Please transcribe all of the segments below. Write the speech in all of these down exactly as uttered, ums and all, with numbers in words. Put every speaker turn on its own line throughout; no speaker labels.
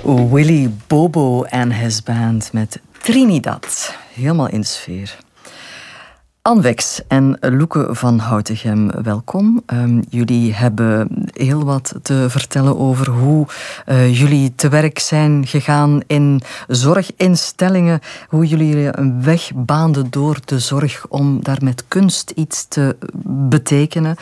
Willy Bobo en his band met Trinidad. Helemaal in de sfeer. Anwex en Loeke van Houtegem, welkom. Um, jullie hebben heel wat te vertellen over hoe uh, jullie te werk zijn gegaan in zorginstellingen. Hoe jullie een weg baanden door de zorg om daar met kunst iets te betekenen.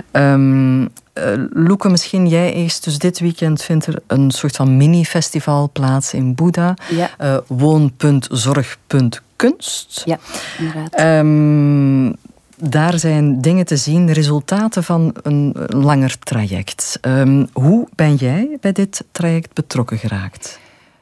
Um, uh, Loeke, misschien jij eerst. Dus dit weekend vindt er een soort van mini-festival plaats in Boeddha.
Ja.
Uh, woon.zorg punt kunst.
Ja, inderdaad.
Um, daar zijn dingen te zien, resultaten van een langer traject. Um, hoe ben jij bij dit traject betrokken geraakt?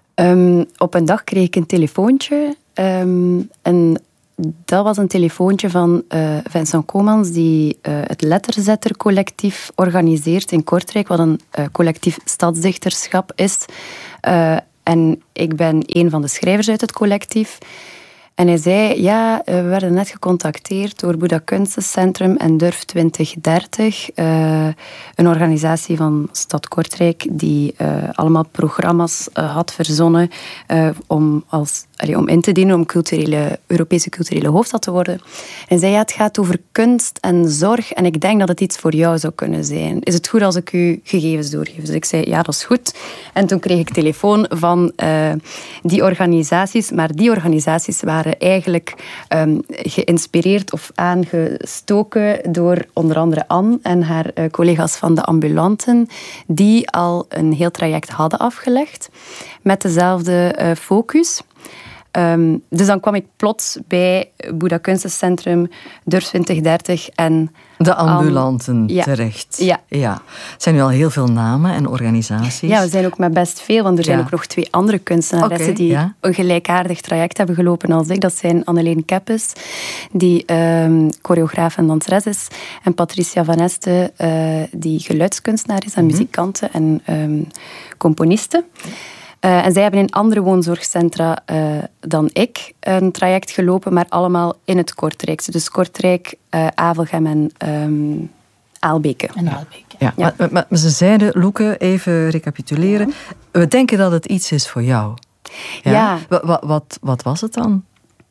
Um, op een dag kreeg ik een telefoontje. Um, en dat was een telefoontje van uh, Vincent Komans, die uh, het Letterzettercollectief organiseert in Kortrijk, wat een uh, collectief stadsdichterschap is. Uh, en ik ben een van de schrijvers uit het collectief. En hij zei, ja, we werden net gecontacteerd door Boeddha Kunstencentrum en Durf twintig dertig. Uh, een organisatie van Stad Kortrijk die uh, allemaal programma's uh, had verzonnen uh, om, als, allee, om in te dienen om culturele, Europese culturele hoofdstad te worden. En hij zei, ja, het gaat over kunst en zorg en ik denk dat het iets voor jou zou kunnen zijn. Is het goed als ik u gegevens doorgeef? Dus ik zei, ja, dat is goed. En toen kreeg ik telefoon van uh, die organisaties, maar die organisaties waren eigenlijk um, geïnspireerd of aangestoken door onder andere Anne en haar uh, collega's van de ambulanten, die al een heel traject hadden afgelegd met dezelfde uh, focus. Um, dus dan kwam ik plots bij Boeddha Kunstencentrum, Durf twintig dertig en
de ambulanten
um, ja.
terecht.
Ja.
ja. Er zijn nu al heel veel namen en organisaties.
Ja, we zijn ook met best veel, want er zijn
ja.
ook nog twee andere kunstenaressen
okay,
die
ja.
een gelijkaardig traject hebben gelopen als ik. Dat zijn Anneleen Keppes, die um, choreograaf en danseres is, en Patricia Van Este, uh, die geluidskunstenaar is en
mm-hmm.
muzikante en um, componiste. Uh, en zij hebben in andere woonzorgcentra uh, dan ik een traject gelopen, maar allemaal in het Kortrijkse. Dus Kortrijk, uh, Avelgem en um, Aalbeke.
En Aalbeke.
Ja, ja. Maar, maar, maar ze zeiden, Loeke, even recapituleren. Ja. We denken dat het iets is voor jou. Ja.
ja.
Wat, wat, wat, wat was het dan?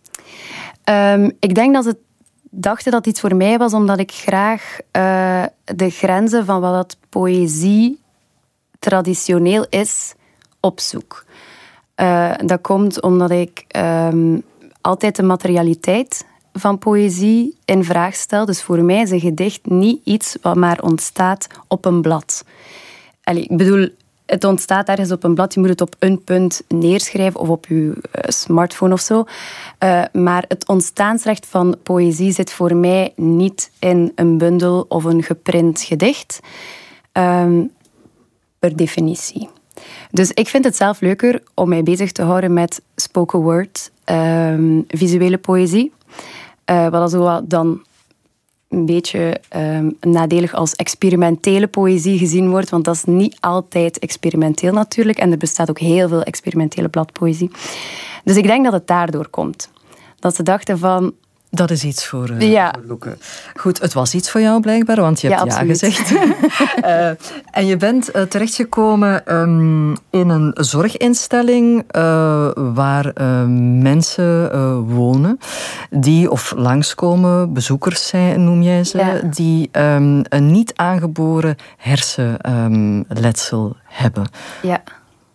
Um, ik denk dat ze dachten dat het iets voor mij was, omdat ik graag uh, de grenzen van wat dat poëzie traditioneel is opzoek. Uh, dat komt omdat ik um, altijd de materialiteit van poëzie in vraag stel. Dus voor mij is een gedicht niet iets wat maar ontstaat op een blad. Allee, ik bedoel, het ontstaat ergens op een blad. Je moet het op een punt neerschrijven of op je uh, smartphone of zo. Uh, maar het ontstaansrecht van poëzie zit voor mij niet in een bundel of een geprint gedicht. Um, per definitie. Dus ik vind het zelf leuker om mij bezig te houden met spoken word, um, visuele poëzie. Uh, wat zo dan een beetje um, nadelig als experimentele poëzie gezien wordt, want dat is niet altijd experimenteel natuurlijk. En er bestaat ook heel veel experimentele bladpoëzie. Dus ik denk dat het daardoor komt. Dat ze dachten van...
Dat is iets voor, uh,
ja.
voor Loeke. Goed, het was iets voor jou blijkbaar, want je hebt ja, ja gezegd. uh, en je bent uh, terechtgekomen um, in een zorginstelling uh, waar uh, mensen uh, wonen die, of langskomen, bezoekers zijn, noem jij ze, ja. die um, een niet aangeboren hersenletsel um, hebben.
Ja.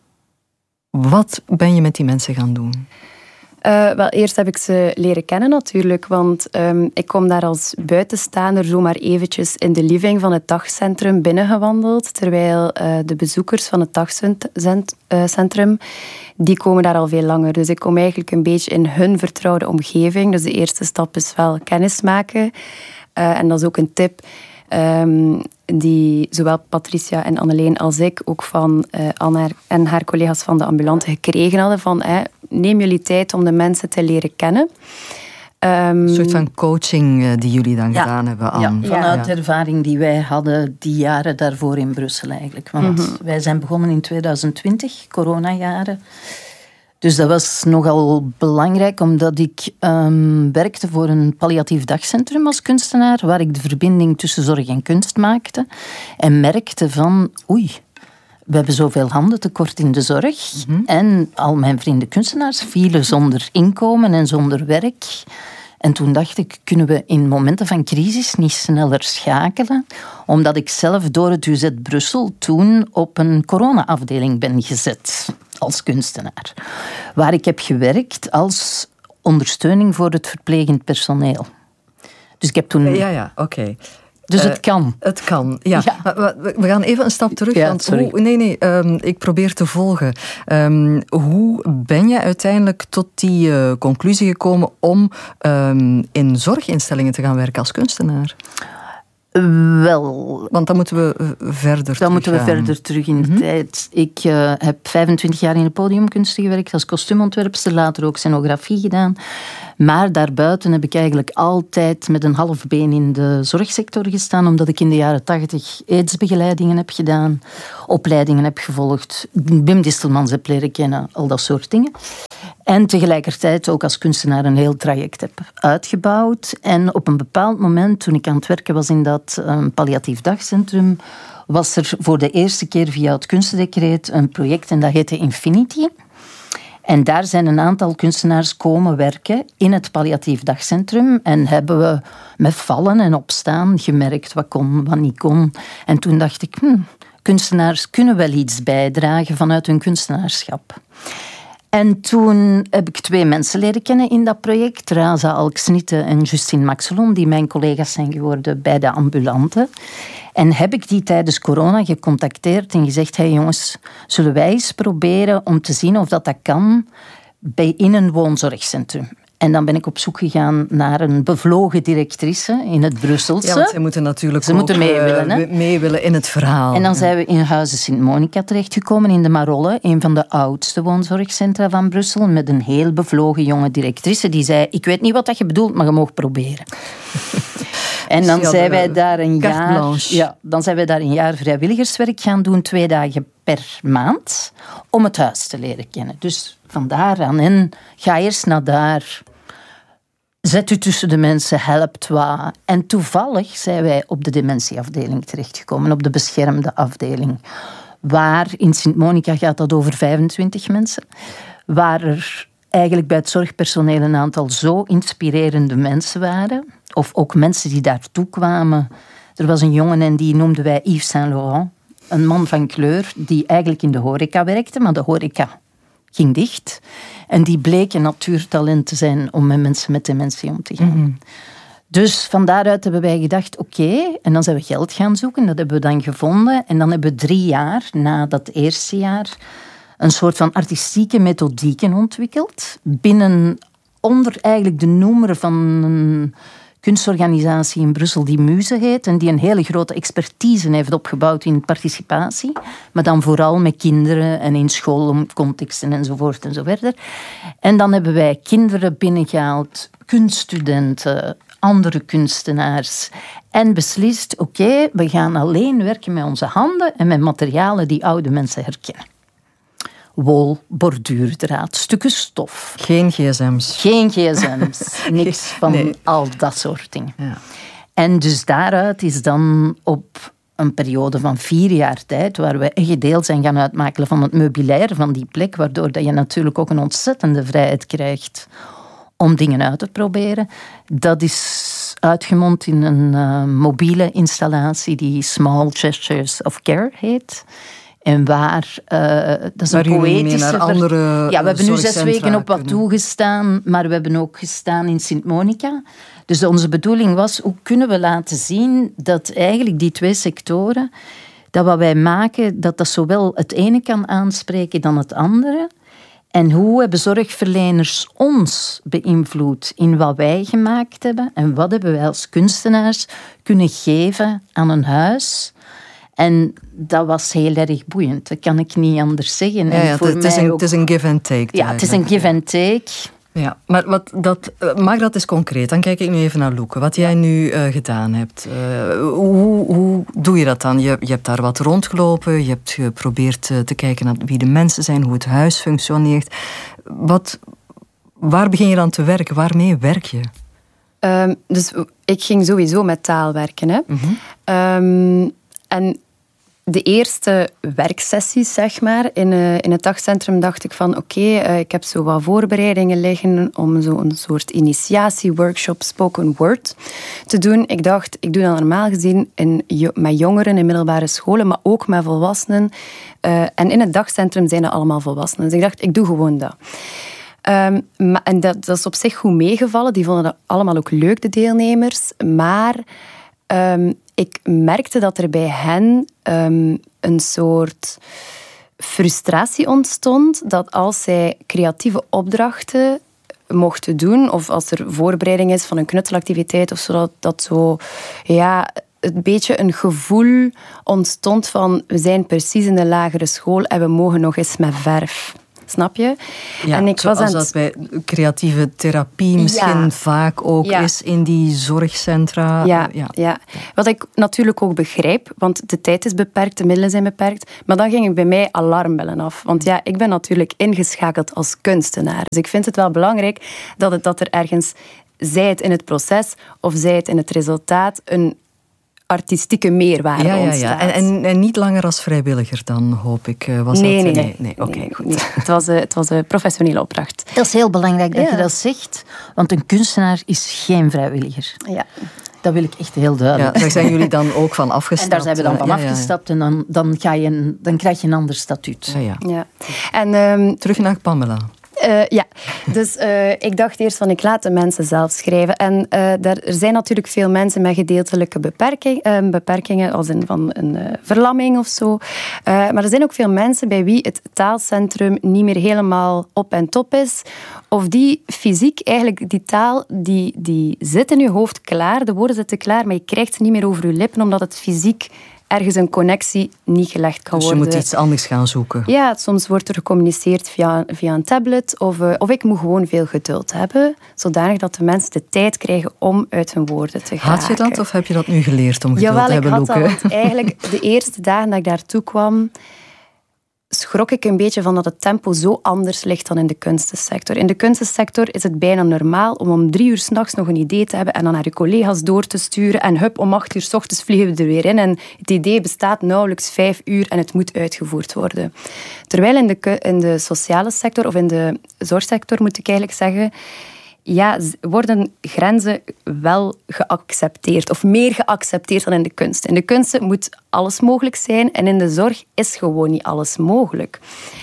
Wat ben je met die mensen gaan doen?
Uh, wel, eerst heb ik ze leren kennen natuurlijk, want um, ik kom daar als buitenstaander zomaar eventjes in de living van het dagcentrum binnengewandeld, terwijl uh, de bezoekers van het dagcentrum, die komen daar al veel langer. Dus ik kom eigenlijk een beetje in hun vertrouwde omgeving. Dus de eerste stap is wel kennismaken. Uh, en dat is ook een tip um, die zowel Patricia en Anneleen als ik ook van uh, Anne en haar collega's van de ambulante gekregen hadden. Van, eh, neem jullie tijd om de mensen te leren kennen. Um,
een soort van coaching die jullie dan ja. gedaan hebben, Anne.
Ja, vanuit de ervaring die wij hadden die jaren daarvoor in Brussel eigenlijk. Want mm-hmm. wij zijn begonnen in twintig twintig, coronajaren. Dus dat was nogal belangrijk, omdat ik um, werkte voor een palliatief dagcentrum als kunstenaar, waar ik de verbinding tussen zorg en kunst maakte. En merkte van, oei, we hebben zoveel handen tekort in de zorg. Mm-hmm. En al mijn vrienden kunstenaars vielen zonder inkomen en zonder werk. En toen dacht ik, kunnen we in momenten van crisis niet sneller schakelen? Omdat ik zelf door het U Z Brussel toen op een corona-afdeling ben gezet als kunstenaar. Waar ik heb gewerkt als ondersteuning voor het verplegend personeel. Dus ik heb toen...
Ja, ja, oké. Okay.
Dus het kan. Uh,
het kan, ja. ja. Maar, we gaan even een stap terug.
Ja,
want hoe, nee, nee, um, ik probeer te volgen. Um, hoe ben je uiteindelijk tot die uh, conclusie gekomen om um, in zorginstellingen te gaan werken als kunstenaar?
Wel...
Want dan moeten we verder terug
Dan moeten we
gaan.
verder terug in de mm-hmm. tijd. Ik uh, heb vijfentwintig jaar in de podiumkunsten gewerkt als kostuumontwerpster, later ook scenografie gedaan. Maar daarbuiten heb ik eigenlijk altijd met een half been in de zorgsector gestaan, omdat ik in de jaren tachtig aidsbegeleidingen heb gedaan, opleidingen heb gevolgd, Wim Distelmans heb leren kennen, al dat soort dingen. En tegelijkertijd ook als kunstenaar een heel traject heb uitgebouwd. En op een bepaald moment, toen ik aan het werken was in dat um, palliatief dagcentrum, was er voor de eerste keer via het kunstendecreet een project en dat heette Infinity. En daar zijn een aantal kunstenaars komen werken in het palliatief dagcentrum. En hebben we met vallen en opstaan gemerkt wat kon, wat niet kon. En toen dacht ik, hm, kunstenaars kunnen wel iets bijdragen vanuit hun kunstenaarschap. En toen heb ik twee mensen leren kennen in dat project. Raza Alksnitte en Justine Maxelon, die mijn collega's zijn geworden bij de ambulanten. En heb ik die tijdens corona gecontacteerd en gezegd, hey jongens, zullen wij eens proberen om te zien of dat, dat kan bij, in een woonzorgcentrum. En dan ben ik op zoek gegaan naar een bevlogen directrice in het Brusselse.
Ja, want zij moeten natuurlijk
ze
ook
moeten mee willen, hè?
mee willen in het verhaal.
En dan
ja.
zijn we in Huizen Sint-Monica terechtgekomen, in de Marolle, een van de oudste woonzorgcentra van Brussel, met een heel bevlogen jonge directrice die zei, ik weet niet wat dat je bedoelt, maar je mag proberen. En dan zijn wij daar een jaar, ja, dan zijn wij daar een jaar vrijwilligerswerk gaan doen, twee dagen per maand, om het huis te leren kennen. Dus vandaar aan en ga eerst naar daar. Zet u tussen de mensen, helpt wat. En toevallig zijn wij op de dementieafdeling terechtgekomen, op de beschermde afdeling. Waar in Sint-Monica gaat dat over vijfentwintig mensen. Waar er eigenlijk bij het zorgpersoneel een aantal zo inspirerende mensen waren. Of ook mensen die daartoe kwamen. Er was een jongen en die noemden wij Yves Saint Laurent. Een man van kleur die eigenlijk in de horeca werkte, maar de horeca ging dicht. En die bleek een natuurtalent te zijn om met mensen met dementie om te gaan. Mm-hmm. Dus van daaruit hebben wij gedacht, oké, okay, en dan zijn we geld gaan zoeken. Dat hebben we dan gevonden. En dan hebben we drie jaar, na dat eerste jaar, een soort van artistieke methodieken ontwikkeld. Binnen, onder eigenlijk de noemer van een kunstorganisatie in Brussel die Muze heet en die een hele grote expertise heeft opgebouwd in participatie, maar dan vooral met kinderen en in schoolcontexten enzovoort en zo verder. En dan hebben wij kinderen binnengehaald, kunststudenten, andere kunstenaars en beslist, oké, okay, we gaan alleen werken met onze handen en met materialen die oude mensen herkennen. Wol, borduurdraad, stukken stof.
Geen gsm's.
Geen gsm's. Niks van nee. al dat soort dingen. Ja. En dus daaruit is dan op een periode van vier jaar tijd, waar we echt deel zijn gaan uitmakelen van het meubilair van die plek, waardoor dat je natuurlijk ook een ontzettende vrijheid krijgt om dingen uit te proberen. Dat is uitgemond in een uh, mobiele installatie die Small Gestures of Care heet. En waar, uh, dat is
waar
een poëtische...
Naar andere
ja, we hebben nu zes weken op wat toegestaan, maar we hebben ook gestaan in Sint-Monica. Dus onze bedoeling was, hoe kunnen we laten zien dat eigenlijk die twee sectoren, dat wat wij maken, dat dat zowel het ene kan aanspreken dan het andere. En hoe hebben zorgverleners ons beïnvloed in wat wij gemaakt hebben en wat hebben wij als kunstenaars kunnen geven aan een huis. En dat was heel erg boeiend. Dat kan ik niet anders zeggen.
Ja, ja,
en voor
het, is
mij
een,
ook...
het is een give and take.
Ja, het is een give and take.
Ja, maar wat, dat, maak dat eens concreet. Dan kijk ik nu even naar Loeke. Wat jij nu uh, gedaan hebt. Uh, hoe, hoe doe je dat dan? Je, je hebt daar wat rondgelopen. Je hebt geprobeerd uh, te kijken naar wie de mensen zijn. Hoe het huis functioneert. Wat, waar begin je dan te werken? Waarmee werk je?
Um, dus ik ging sowieso met taal werken. Hè. Mm-hmm. Um, en de eerste werksessies, zeg maar, in, uh, in het dagcentrum dacht ik van oké, okay, uh, ik heb zo wat voorbereidingen liggen om zo een soort initiatieworkshop spoken word te doen. Ik dacht, ik doe dat normaal gezien in, met jongeren in middelbare scholen, maar ook met volwassenen. Uh, en in het dagcentrum zijn dat allemaal volwassenen. Dus ik dacht, ik doe gewoon dat. Um, maar, en dat, dat is op zich goed meegevallen. Die vonden dat allemaal ook leuk, de deelnemers. Maar um, ik merkte dat er bij hen um, een soort frustratie ontstond. Dat als zij creatieve opdrachten mochten doen, of als er voorbereiding is van een knutselactiviteit of zo, dat, dat zo, ja, een beetje een gevoel ontstond van we zijn precies in de lagere school en we mogen nog eens met verf. Snap je?
Ja, en ik was aan dat bij creatieve therapie misschien ja. vaak ook ja. is in die zorgcentra.
Ja, ja. ja, wat ik natuurlijk ook begrijp, want de tijd is beperkt, de middelen zijn beperkt. Maar dan gingen bij mij alarmbellen af. Want ja, ik ben natuurlijk ingeschakeld als kunstenaar. Dus ik vind het wel belangrijk dat, het, dat er ergens, zij het in het proces of zij het in het resultaat, een artistieke meerwaarde
ja, ja, ja.
ontstaat.
En, en, en niet langer als vrijwilliger dan, hoop ik. Was
nee,
dat,
nee, nee.
nee, nee. Oké, okay, goed.
Nee. Het, was, het was een professionele opdracht.
Dat is heel belangrijk dat
ja.
je dat zegt, want een kunstenaar is geen vrijwilliger.
Ja.
Dat wil ik echt heel duidelijk.
Ja, daar zijn jullie dan ook van afgestapt.
En daar zijn we dan van ja, afgestapt ja, ja. en dan, dan, ga je een, dan krijg je een ander statuut.
Ja, ja.
Ja. En, um,
terug naar Pamela.
Uh, ja, dus uh, ik dacht eerst van ik laat de mensen zelf schrijven. En uh, daar, er zijn natuurlijk veel mensen met gedeeltelijke beperking, uh, beperkingen, als in van een uh, verlamming of zo. Uh, maar er zijn ook veel mensen bij wie het taalcentrum niet meer helemaal op en top is. Of die fysiek, eigenlijk die taal, die, die zit in je hoofd klaar, de woorden zitten klaar, maar je krijgt ze niet meer over je lippen, omdat het fysiek ergens een connectie niet gelegd kan
dus
worden.
Dus je moet iets anders gaan zoeken.
Ja, soms wordt er gecommuniceerd via, via een tablet. Of, uh, of ik moet gewoon veel geduld hebben. Zodanig dat de mensen de tijd krijgen om uit hun woorden te gaan.
Had je dat of heb je dat nu geleerd om geduld
Jawel,
te hebben,
Loeke?
Jawel,
ik had dat. Want eigenlijk de eerste dagen dat ik daartoe kwam, schrok ik een beetje van dat het tempo zo anders ligt dan in de kunstensector. In de kunstensector is het bijna normaal om om drie uur 's nachts nog een idee te hebben en dan naar je collega's door te sturen. En hup, om acht uur 's ochtends vliegen we er weer in. En het idee bestaat nauwelijks vijf uur en het moet uitgevoerd worden. Terwijl in de, in de sociale sector of in de zorgsector, moet ik eigenlijk zeggen, ja, worden grenzen wel geaccepteerd. Of meer geaccepteerd dan in de kunst. In de kunsten moet alles mogelijk zijn. En in de zorg is gewoon niet alles mogelijk.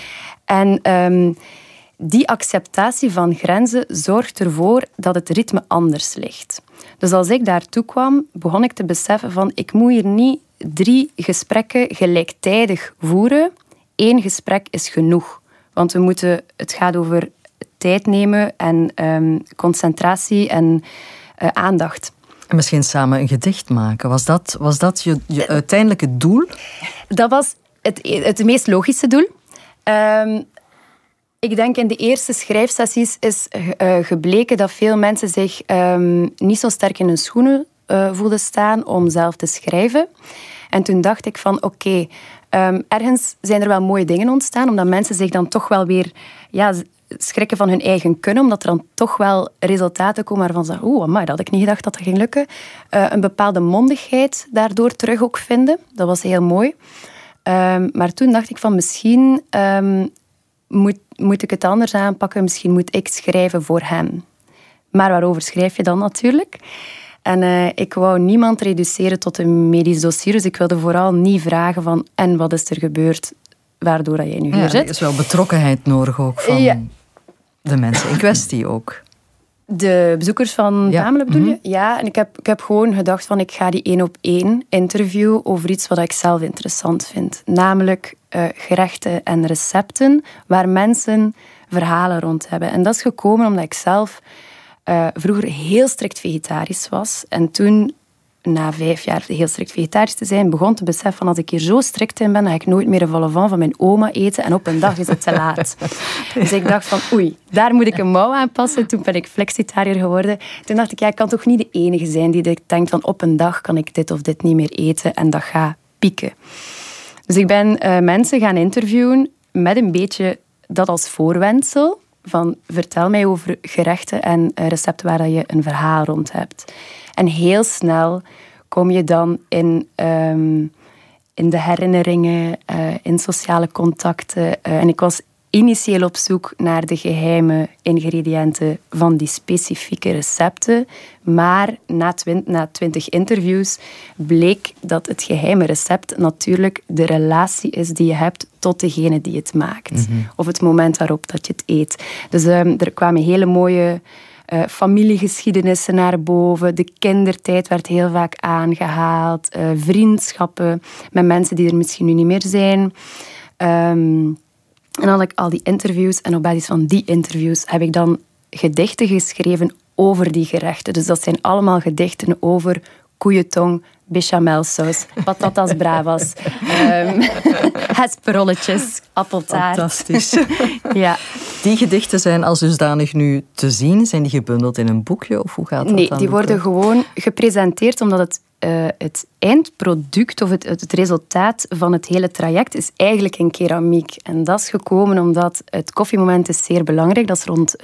En um, die acceptatie van grenzen zorgt ervoor dat het ritme anders ligt. Dus als ik daartoe kwam, begon ik te beseffen van ik moet hier niet drie gesprekken gelijktijdig voeren. Eén gesprek is genoeg. Want we moeten, het gaat over tijd nemen en um, concentratie en uh, aandacht.
En misschien samen een gedicht maken. Was dat, was dat je, je uiteindelijke doel?
Dat was het, het meest logische doel. Um, ik denk in de eerste schrijfsessies is uh, gebleken dat veel mensen zich um, niet zo sterk in hun schoenen uh, voelden staan om zelf te schrijven. En toen dacht ik van oké, okay, um, ergens zijn er wel mooie dingen ontstaan, omdat mensen zich dan toch wel weer ja, schrikken van hun eigen kunnen, omdat er dan toch wel resultaten komen waarvan ze zeggen, oeh, amai, dat had ik niet gedacht dat dat ging lukken. Uh, een bepaalde mondigheid daardoor terug ook vinden. Dat was heel mooi. Um, maar toen dacht ik van misschien um, moet, moet ik het anders aanpakken. Misschien moet ik schrijven voor hem. Maar waarover schrijf je dan natuurlijk? En uh, ik wou niemand reduceren tot een medisch dossier. Dus ik wilde vooral niet vragen van en wat is er gebeurd waardoor jij nu hier
ja,
zit.
Er is wel betrokkenheid nodig ook van ja. de mensen in kwestie ook.
De bezoekers van
ja.
Pamela bedoel je?
Mm-hmm.
Ja, en ik heb, ik heb gewoon gedacht van ik ga die één op één interview over iets wat ik zelf interessant vind. Namelijk uh, gerechten en recepten waar mensen verhalen rond hebben. En dat is gekomen omdat ik zelf uh, vroeger heel strikt vegetarisch was. En toen, na vijf jaar heel strikt vegetarisch te zijn, begon te beseffen van als ik hier zo strikt in ben, dan ga ik nooit meer een vol au vent van mijn oma eten en op een dag is het te laat. Dus ik dacht van oei, daar moet ik een mouw aan passen. Toen ben ik flexitariër geworden. Toen dacht ik, ja, ik kan toch niet de enige zijn die denkt van op een dag kan ik dit of dit niet meer eten en dat gaat pieken. Dus ik ben uh, mensen gaan interviewen met een beetje dat als voorwendsel van vertel mij over gerechten en uh, recepten waar je een verhaal rond hebt. En heel snel kom je dan in, um, in de herinneringen, uh, in sociale contacten. Uh, en ik was initieel op zoek naar de geheime ingrediënten van die specifieke recepten. Maar na, twint, na twintig interviews bleek dat het geheime recept natuurlijk de relatie is die je hebt tot degene die het maakt. Mm-hmm. Of het moment waarop dat je het eet. Dus um, er kwamen hele mooie uh, familiegeschiedenissen naar boven. De kindertijd werd heel vaak aangehaald. Uh, vriendschappen met mensen die er misschien nu niet meer zijn. Um, En dan had ik al die interviews en op basis van die interviews heb ik dan gedichten geschreven over die gerechten. Dus dat zijn allemaal gedichten over koeientong, bechamelsaus, patatas bravas, um, hesperolletjes, appeltaart.
Fantastisch.
Ja.
Die gedichten zijn als dusdanig nu te zien? Zijn die gebundeld in een boekje of hoe gaat dat
nee,
dan?
Nee, die worden gewoon gepresenteerd omdat het, uh, het eindproduct of het, het resultaat van het hele traject is eigenlijk in keramiek. En dat is gekomen omdat het koffiemoment is zeer belangrijk. Dat is rond